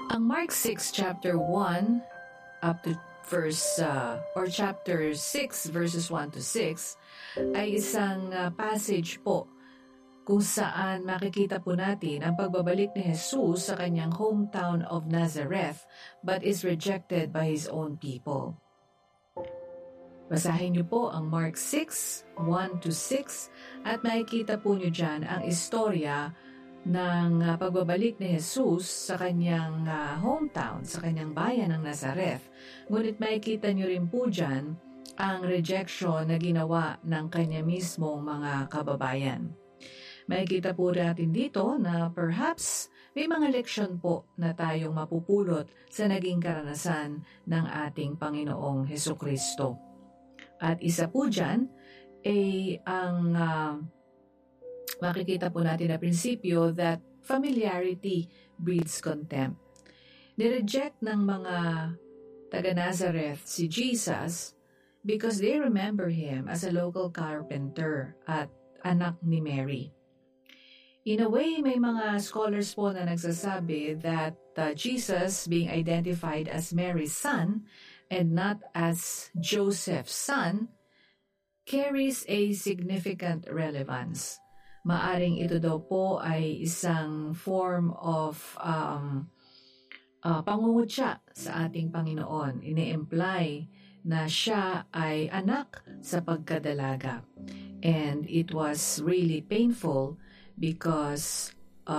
Ang Mark 6 chapter 1 up to chapter 6 verses 1 to 6 ay isang passage po kung saan makikita po natin ang pagbabalik ni Jesus sa kanyang hometown of Nazareth but is rejected by his own people. Basahin niyo po ang Mark 6, 1 to 6 at makikita po niyo dyan ang istorya ng pagbabalik ni Jesus sa kanyang hometown, sa kanyang bayan ng Nazareth. Ngunit makikita niyo rin po dyan ang rejection na ginawa ng kanya mismong mga kababayan. Makikita po natin dito na perhaps may mga leksyon po na tayong mapupulot sa naging karanasan ng ating Panginoong Hesukristo. At isa po dyan ay ang makikita po natin na prinsipyo that familiarity breeds contempt. Nireject ng mga taga-Nazareth si Jesus because they remember him as a local carpenter at anak ni Mary. In a way, may mga scholars po na nagsasabi that Jesus being identified as Mary's son and not as Joseph's son carries a significant relevance. Maaring ito daw po ay isang form of pangungutya sa ating Panginoon. Ine-imply na siya ay anak sa pagkadalaga. And it was really painful because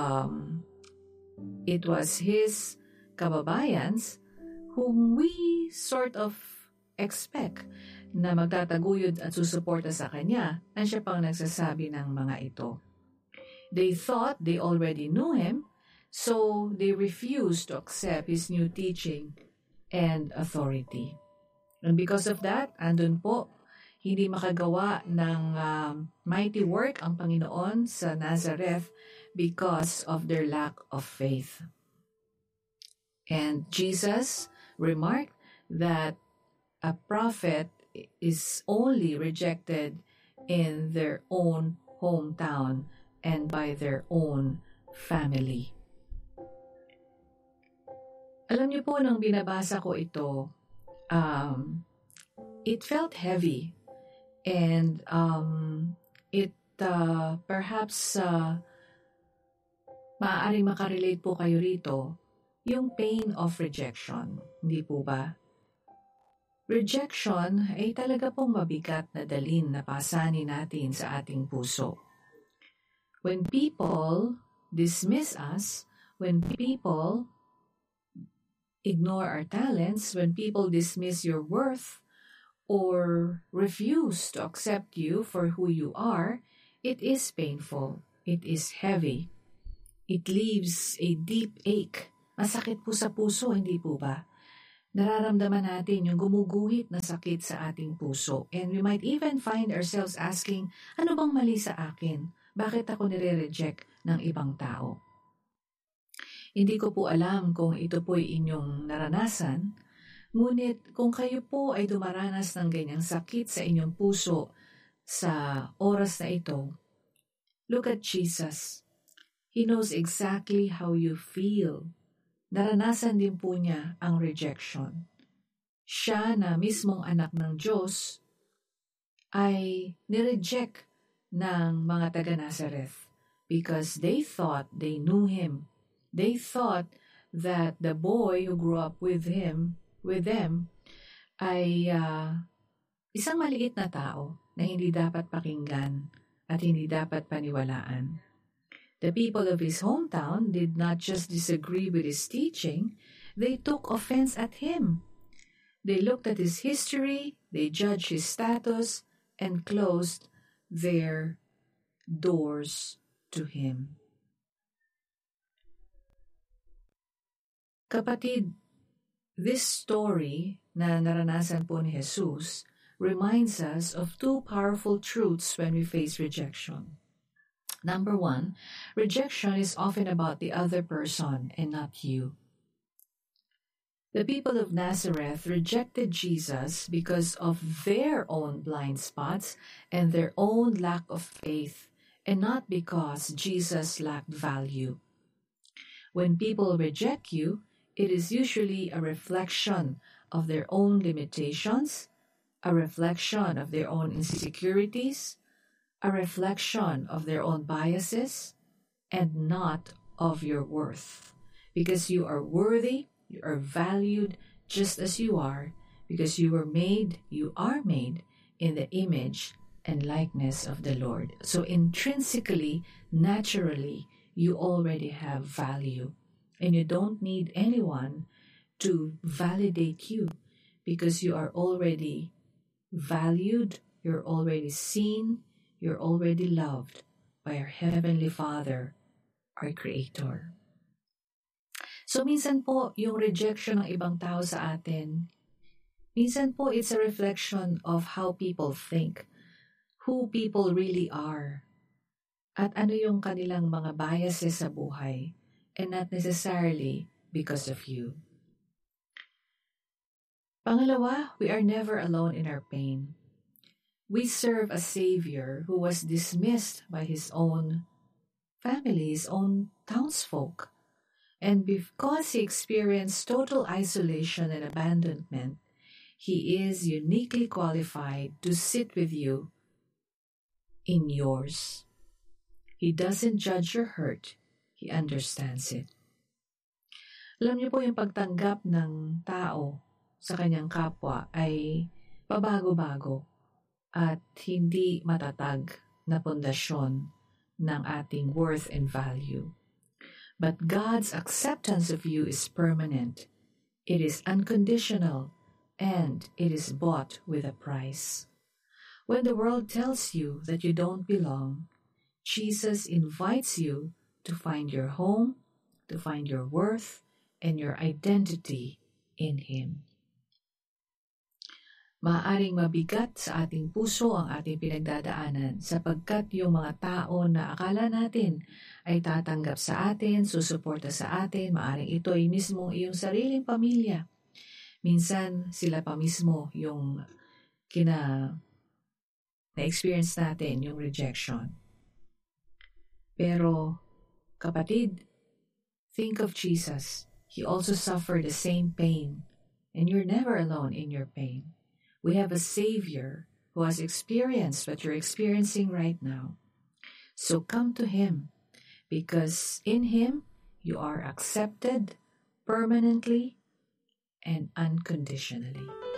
it was his kababayans whom we sort of expect na magtataguyod at susuporta sa kanya, ang siya pang nagsasabi ng mga ito. They thought they already knew him, so they refused to accept his new teaching and authority. And because of that, andun po, hindi makagawa ng mighty work ang Panginoon sa Nazareth because of their lack of faith. And Jesus remarked that a prophet is only rejected in their own hometown and by their own family. Alam niyo po, nang binabasa ko ito, it felt heavy and it perhaps maaaring makarelate po kayo rito, yung pain of rejection, hindi po ba? Rejection ay talaga pong mabigat na dalhin na pasanin natin sa ating puso. When people dismiss us, when people ignore our talents, when people dismiss your worth, or refuse to accept you for who you are, it is painful, it is heavy. It leaves a deep ache. Masakit po sa puso, hindi po ba? Nararamdaman natin yung gumuguhit na sakit sa ating puso. And we might even find ourselves asking, ano bang mali sa akin? Bakit ako nire-reject ng ibang tao? Hindi ko po alam kung ito po'y inyong naranasan, ngunit kung kayo po ay dumaranas ng ganyang sakit sa inyong puso sa oras na ito, look at Jesus. He knows exactly how you feel. Naranasan din po niya ang rejection. Siya na mismong anak ng Diyos ay nireject ng mga taga-Nazareth because they thought they knew him. They thought that the boy who grew up with them, ay isang maliit na tao na hindi dapat pakinggan at hindi dapat paniwalaan. The people of his hometown did not just disagree with his teaching, they took offense at him. They looked at his history, they judged his status, and closed their doors to him. Kapatid, this story na naranasan po ni Jesus reminds us of two powerful truths when we face rejection. Number one, rejection is often about the other person and not you. The people of Nazareth rejected Jesus because of their own blind spots and their own lack of faith, and not because Jesus lacked value. When people reject you, it is usually a reflection of their own limitations, a reflection of their own insecurities, a reflection of their own biases, and not of your worth. Because you are worthy, you are valued just as you are, because you are made in the image and likeness of the Lord. So intrinsically, naturally, you already have value. And you don't need anyone to validate you because you are already valued, you're already seen, you're already loved by our Heavenly Father, our Creator. So minsan po, yung rejection ng ibang tao sa atin, minsan po it's a reflection of how people think, who people really are, at ano yung kanilang mga biases sa buhay, and not necessarily because of you. Pangalawa, we are never alone in our pain. We serve a Savior who was dismissed by His own family, His own townsfolk. And because He experienced total isolation and abandonment, He is uniquely qualified to sit with you in yours. He doesn't judge your hurt. He understands it. Alam niyo po, yung pagtanggap ng tao sa kanyang kapwa ay pabago-bago at hindi matatag na pundasyon ng ating worth and value. But God's acceptance of you is permanent. It is unconditional, and it is bought with a price. When the world tells you that you don't belong, Jesus invites you to find your home, to find your worth, and your identity in Him. Maaaring mabigat sa ating puso ang ating pinagdadaanan sapagkat yung mga tao na akala natin ay tatanggap sa atin, susuporta sa atin, maaaring ito ay mismo iyong sariling pamilya. Minsan sila pa mismo yung na-experience natin yung rejection. Pero, kapatid, think of Jesus. He also suffered the same pain, and you're never alone in your pain. We have a Savior who has experienced what you're experiencing right now. So come to Him, because in Him you are accepted permanently and unconditionally.